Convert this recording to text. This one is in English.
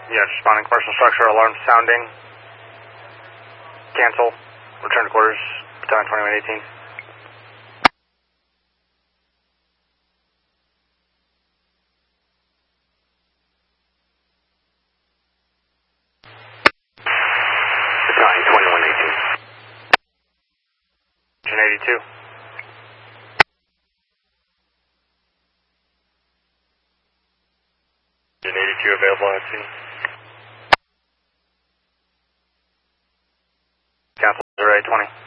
Yes, responding commercial structure, alarm sounding. Cancel. Return to quarters, battalion 2118. Battalion 2118. Engine 82. Engine 82 available at scene. Cancel 0820.